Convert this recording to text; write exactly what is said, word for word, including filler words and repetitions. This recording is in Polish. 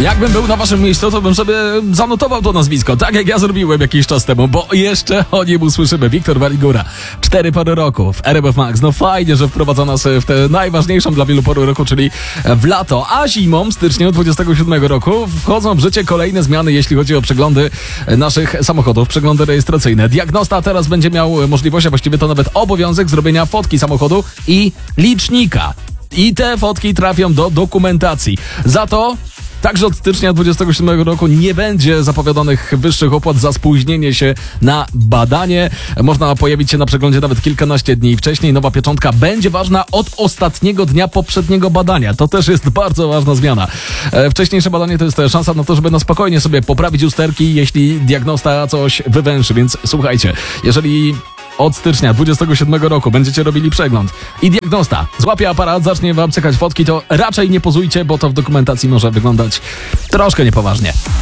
Jakbym był na waszym miejscu, to bym sobie zanotował to nazwisko, tak jak ja zrobiłem jakiś czas temu, bo jeszcze o nim usłyszymy. Wiktor Waligura, cztery pory roku w R M F Max. No fajnie, że wprowadza nas w tę najważniejszą dla wielu pory roku, czyli w lato. A zimą, w styczniu dwudziestego siódmego roku, wchodzą w życie kolejne zmiany, jeśli chodzi o przeglądy naszych samochodów, przeglądy rejestracyjne. Diagnosta teraz będzie miał możliwość, a właściwie to nawet obowiązek zrobienia fotki samochodu i licznika. I te fotki trafią do dokumentacji. Za to także od stycznia dwudziestego siódmego roku nie będzie zapowiadanych wyższych opłat za spóźnienie się na badanie. Można pojawić się na przeglądzie nawet kilkanaście dni wcześniej. Nowa pieczątka będzie ważna od ostatniego dnia poprzedniego badania. To też jest bardzo ważna zmiana. Wcześniejsze badanie to jest szansa na to, żeby na spokojnie sobie poprawić usterki, jeśli diagnosta coś wywęszy. Więc słuchajcie, jeżeli od stycznia dwudziestego siódmego roku będziecie robili przegląd i diagnosta złapie aparat, zacznie wam cykać fotki, to raczej nie pozujcie, bo to w dokumentacji może wyglądać troszkę niepoważnie.